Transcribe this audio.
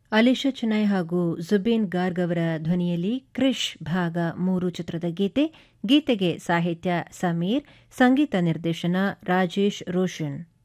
ಅಲಿಶಾ ಚೆನ್ನೈ ಹಾಗೂ ಜುಬೇನ್ ಗಾರ್ಗ್ ಅವರ ಧ್ವನಿಯಲ್ಲಿ ಕ್ರಿಶ್ ಭಾಗ 3 ಚಿತ್ರದ ಗೀತೆಗೆ ಸಾಹಿತ್ಯ ಸಮೀರ್, ಸಂಗೀತ ನಿರ್ದೇಶನ ರಾಜೇಶ್ ರೋಷನ್.